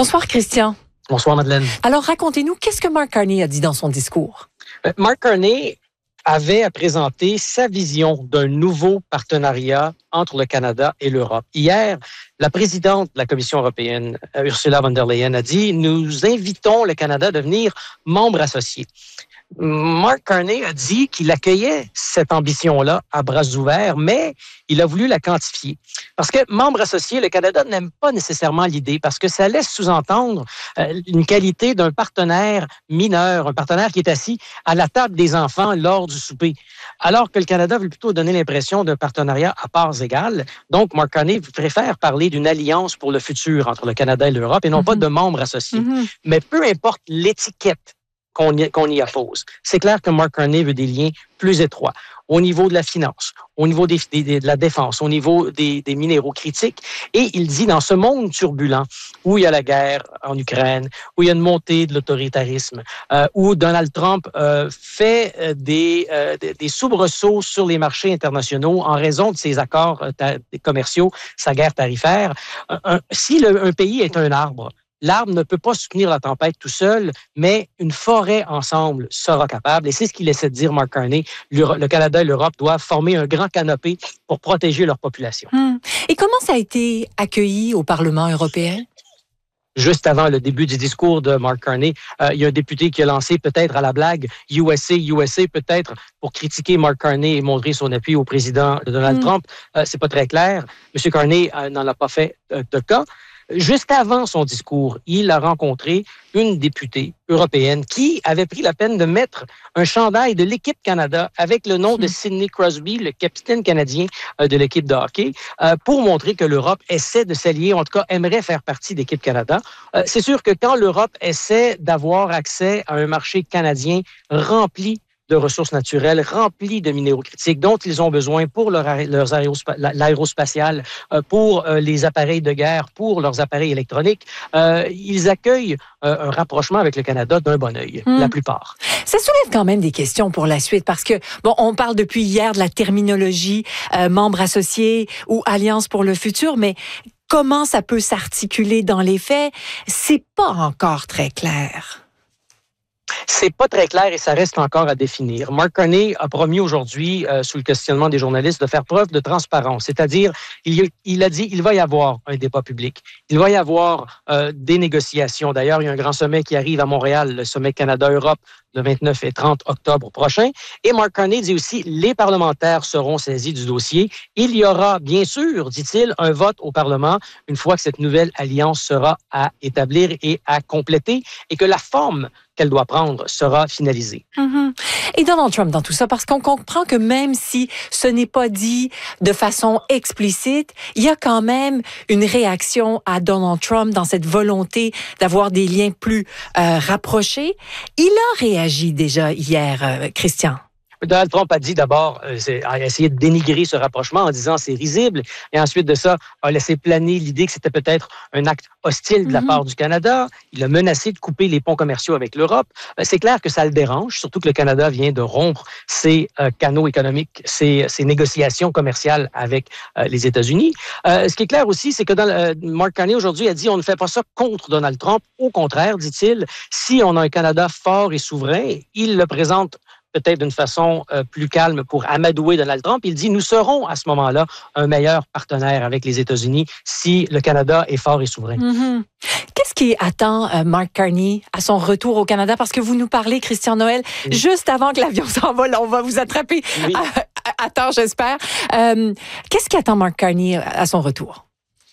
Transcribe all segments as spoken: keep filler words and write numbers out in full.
Bonsoir Christian. Bonsoir Madeleine. Alors racontez-nous, qu'est-ce que Mark Carney a dit dans son discours? Mark Carney avait à présenter sa vision d'un nouveau partenariat entre le Canada et l'Europe. Hier, la présidente de la Commission européenne, Ursula von der Leyen, a dit « Nous invitons le Canada à devenir membre associé ». Mark Carney a dit qu'il accueillait cette ambition-là à bras ouverts, mais il a voulu la quantifier. Parce que membre associé, le Canada n'aime pas nécessairement l'idée, parce que ça laisse sous-entendre euh, une qualité d'un partenaire mineur, un partenaire qui est assis à la table des enfants lors du souper. Alors que le Canada veut plutôt donner l'impression d'un partenariat à parts égales. Donc, Mark Carney préfère parler d'une alliance pour le futur entre le Canada et l'Europe et non mm-hmm. pas de membres associés. Mm-hmm. Mais peu importe l'étiquette qu'on y, qu'on y appose. C'est clair que Mark Carney veut des liens plus étroits au niveau de la finance, au niveau des, des, de la défense, au niveau des, des minéraux critiques. Et il dit, dans ce monde turbulent, où il y a la guerre en Ukraine, où il y a une montée de l'autoritarisme, euh, où Donald Trump euh, fait euh, des, euh, des soubresauts sur les marchés internationaux en raison de ses accords euh, ta- commerciaux, sa guerre tarifaire, un, un, si le, un pays est un arbre, l'arbre ne peut pas soutenir la tempête tout seul, mais une forêt ensemble sera capable. Et c'est ce qu'il essaie de dire, Mark Carney. Le Canada et l'Europe doivent former un grand canopé pour protéger leur population. Hum. Et comment ça a été accueilli au Parlement européen? Juste avant le début du discours de Mark Carney, euh, il y a un député qui a lancé peut-être à la blague U S A, U S A, peut-être pour critiquer Mark Carney et montrer son appui au président Donald mm. Trump. Euh, c'est pas très clair. M. Carney euh, n'en a pas fait euh, de cas. Juste avant son discours, il a rencontré une députée européenne qui avait pris la peine de mettre un chandail de l'équipe Canada avec le nom de Sidney Crosby, le capitaine canadien de l'équipe de hockey, pour montrer que l'Europe essaie de s'allier, en tout cas aimerait faire partie d'équipe Canada. C'est sûr que quand l'Europe essaie d'avoir accès à un marché canadien rempli de ressources naturelles remplies de minéraux critiques dont ils ont besoin pour leur, leurs aérospa- l'aérospatial, euh, pour euh, les appareils de guerre, pour leurs appareils électroniques. Euh, ils accueillent euh, un rapprochement avec le Canada d'un bon œil, mmh. la plupart. Ça soulève quand même des questions pour la suite parce que, bon, on parle depuis hier de la terminologie euh, membre associé ou alliance pour le futur, mais comment ça peut s'articuler dans les faits? C'est pas encore très clair. C'est pas très clair et ça reste encore à définir. Mark Carney a promis aujourd'hui, euh, sous le questionnement des journalistes, de faire preuve de transparence. C'est-à-dire, il, il a dit il va y avoir un débat public. Il va y avoir euh, des négociations. D'ailleurs, il y a un grand sommet qui arrive à Montréal, le sommet Canada-Europe, le vingt-neuf et trente octobre prochain. Et Mark Carney dit aussi les parlementaires seront saisis du dossier. Il y aura, bien sûr, dit-il, un vote au Parlement une fois que cette nouvelle alliance sera à établir et à compléter et que la forme qu'elle doit prendre sera finalisée. Mm-hmm. Et Donald Trump dans tout ça, parce qu'on comprend que même si ce n'est pas dit de façon explicite, il y a quand même une réaction à Donald Trump dans cette volonté d'avoir des liens plus euh, rapprochés. Il a réagi déjà hier, euh, Christian. Donald Trump a dit d'abord, euh, a essayé de dénigrer ce rapprochement en disant c'est risible, et ensuite de ça, a laissé planer l'idée que c'était peut-être un acte hostile de mm-hmm. la part du Canada. Il a menacé de couper les ponts commerciaux avec l'Europe. Euh, c'est clair que ça le dérange, surtout que le Canada vient de rompre ses euh, canaux économiques, ses, ses négociations commerciales avec euh, les États-Unis. Euh, ce qui est clair aussi, c'est que dans, euh, Mark Carney aujourd'hui a dit on ne fait pas ça contre Donald Trump. Au contraire, dit-il, si on a un Canada fort et souverain, il le présente peut-être d'une façon euh, plus calme pour amadouer Donald Trump. Il dit, nous serons à ce moment-là un meilleur partenaire avec les États-Unis si le Canada est fort et souverain. Mm-hmm. Qu'est-ce qui attend euh, Mark Carney à son retour au Canada? Parce que vous nous parlez, Christian Noël, oui. juste avant que l'avion s'envole, on va vous attraper oui. à, à, à temps, j'espère. Euh, qu'est-ce qui attend Mark Carney à son retour?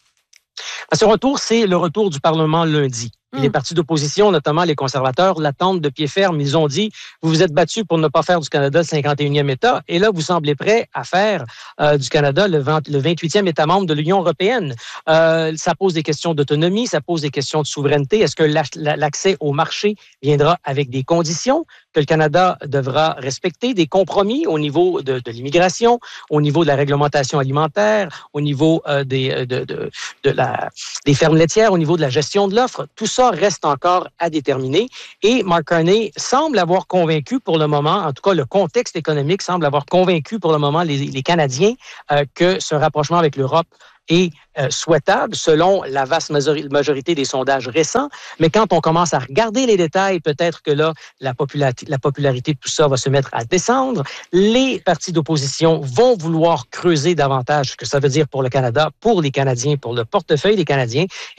À son retour, c'est le retour du Parlement lundi. Et les partis d'opposition, notamment les conservateurs, l'attendent de pied ferme. Ils ont dit, vous vous êtes battus pour ne pas faire du Canada le cinquante et unième État, et là, vous semblez prêts à faire euh, du Canada le, vingt, le vingt-huitième État membre de l'Union européenne. Euh, ça pose des questions d'autonomie, ça pose des questions de souveraineté. Est-ce que la, la, l'accès au marché viendra avec des conditions que le Canada devra respecter, des compromis au niveau de, de l'immigration, au niveau de la réglementation alimentaire, au niveau euh, des, de, de, de la, des fermes laitières, au niveau de la gestion de l'offre? Tout ça Ça reste encore à déterminer. Et Mark Carney semble avoir convaincu pour le moment, en tout cas le contexte économique semble avoir convaincu pour le moment les, les Canadiens euh, que ce rapprochement avec l'Europe est euh, souhaitable selon la vaste majorité des sondages récents. Mais quand on commence à regarder les détails, peut-être que là, la popularité, la popularité de tout ça va se mettre à descendre. Les partis d'opposition vont vouloir creuser davantage ce que ça veut dire pour le Canada, pour les Canadiens, pour le portefeuille des Canadiens.